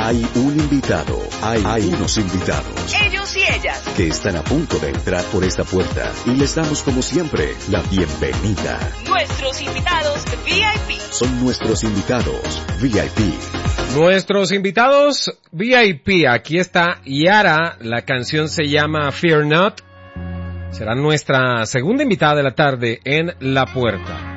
Hay un invitado, hay unos invitados. Ellos y ellas. Que están a punto de entrar por esta puerta y les damos como siempre la bienvenida. Nuestros invitados VIP. Son nuestros invitados VIP. Nuestros invitados VIP. Aquí está Yara, la canción se llama Fear Not. Será nuestra segunda invitada de la tarde en La Puerta.